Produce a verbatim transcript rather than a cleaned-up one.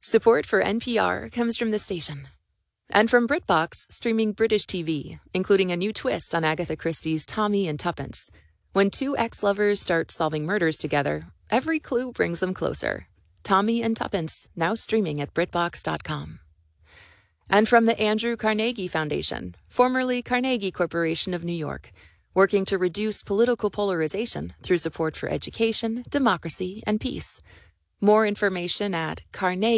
Support for N P R comes from the station. And from BritBox, streaming British T V, including a new twist on Agatha Christie's Tommy and Tuppence. When two ex-lovers start solving murders together, every clue brings them closer. Tommy and Tuppence, now streaming at BritBox dot com. And from the Andrew Carnegie Foundation, formerly Carnegie Corporation of New York, working to reduce political polarization through support for education, democracy, and peace. More information at Carnegie.